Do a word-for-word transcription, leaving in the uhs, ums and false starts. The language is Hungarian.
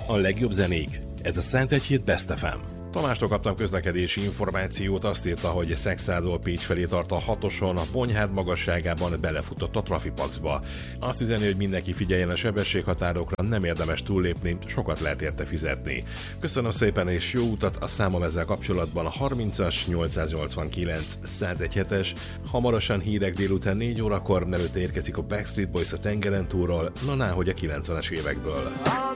A legjobb zenék. Ez a Szentegyhíd Best ef em. Tamástól kaptam közlekedési információt, azt írta, hogy Szexádról Pécs felé tart a hatoson, a Bonyhád magasságában belefutott a Trafipaxba. Azt üzeni, hogy mindenki figyeljen a sebességhatárokra, nem érdemes túllépni, sokat lehet érte fizetni. Köszönöm szépen és jó utat, a számom ezzel kapcsolatban a harmincas nyolcszáznyolcvankilenc száztizenhetes, hamarosan hírek délután négy órakor, előtte érkezik a Backstreet Boys a tengeren túlról, na náhogy a kilencvenes évekből.